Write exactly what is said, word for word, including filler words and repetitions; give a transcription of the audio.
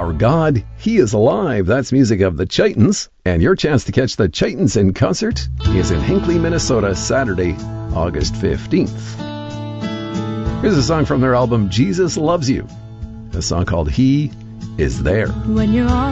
Our God, He is alive. That's music of the Chitons. And your chance to catch the Chitons in concert is in Hinckley, Minnesota, Saturday, August fifteenth. Here's a song from their album, Jesus Loves You. A song called He Is There. When you're on